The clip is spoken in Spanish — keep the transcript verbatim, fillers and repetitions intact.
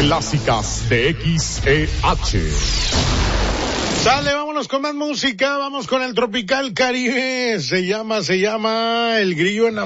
clásicas de X E H. Sale, vámonos con más música, vamos con el Tropical Caribe, se llama, se llama El Grillo en